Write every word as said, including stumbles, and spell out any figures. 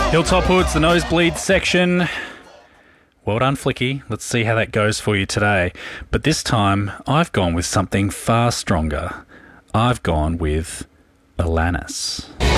Hilltop Hoods, the nosebleed section. Well done, Flicky. Let's see how that goes for you today. But this time, I've gone with something far stronger. I've gone with Alanis.